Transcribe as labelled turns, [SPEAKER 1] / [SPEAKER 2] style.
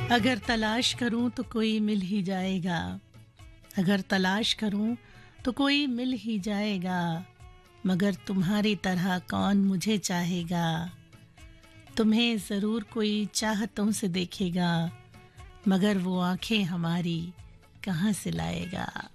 [SPEAKER 1] अगर तलाश करूं तो कोई मिल ही जाएगा, अगर तलाश करूं तो कोई मिल ही जाएगा, मगर तुम्हारी तरह कौन मुझे चाहेगा। तुम्हें ज़रूर कोई चाहतों से देखेगा, मगर वो आंखें हमारी कहाँ से लाएगा।